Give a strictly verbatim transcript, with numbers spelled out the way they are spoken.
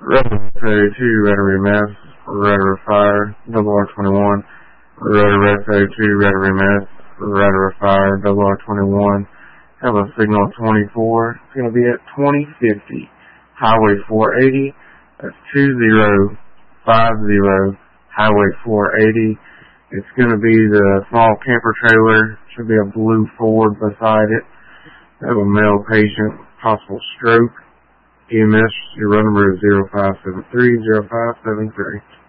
Rebel thirty-two, Rotary Mess, Rotary Fire, double R twenty-one, Rotary thirty-two, Rotary Mess, Rotary Fire, double R twenty-one, have a signal twenty-four, it's going to be at twenty fifty, Highway four eighty, that's two zero five zero, Highway four eighty, it's going to be the small camper trailer, should be a blue Ford beside it, have a male patient, possible stroke. E M S, your run number is zero five seven three, zero five seven three.